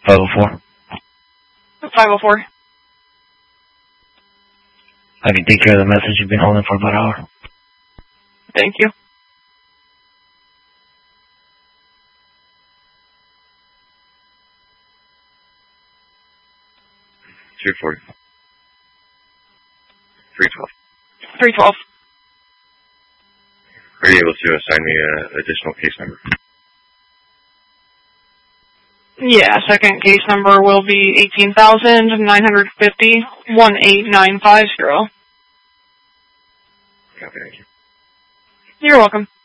504. 504. I can take care of the message. You've been holding for about an hour. Thank you. $340. $312. 312. Are you able to assign me an additional case number? Yeah, second case number will be 18,950 18950. Okay, thank you. You're welcome.